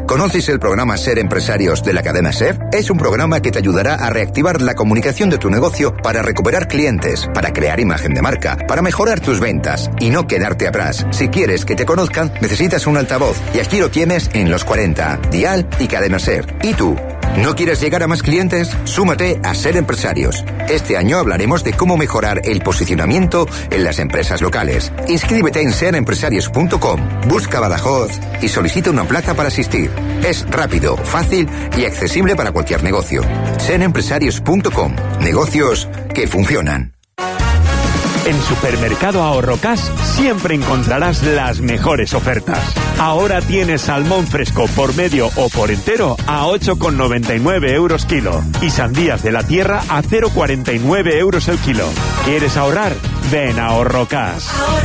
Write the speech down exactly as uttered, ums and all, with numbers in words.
¿Conoces el programa Ser Empresarios de la cadena SER? Es un programa que te ayudará a reactivar la comunicación de tu negocio para recuperar clientes, para crear imagen de marca, para mejorar tus ventas y no quedarte atrás. Si quieres que te conozcan, necesitas un altavoz y aquí lo tienes en Los cuarenta, Dial y Cadena SER. ¿Y tú? ¿No quieres llegar a más clientes? Súmate a Ser Empresarios. Este año hablaremos de cómo mejorar el posicionamiento en las empresas locales. Inscríbete en ser empresarios punto com, busca Badajoz y solicita una plaza para asistir. Es rápido, fácil y accesible para cualquier negocio. ser empresarios punto com. Negocios que funcionan. En Supermercado Ahorro Cash siempre encontrarás las mejores ofertas. Ahora tienes salmón fresco por medio o por entero a ocho con noventa y nueve euros kilo y sandías de la tierra a cero con cuarenta y nueve euros el kilo. ¿Quieres ahorrar? Ven a Ahorro Cash.